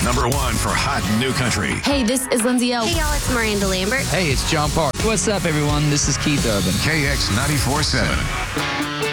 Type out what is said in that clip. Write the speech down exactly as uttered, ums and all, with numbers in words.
number one for hot new country. Hey, this is Lindsay O. Hey, y'all, it's Miranda Lambert. Hey, it's John Park. What's up, everyone? This is Keith Urban. K X ninety-four point seven.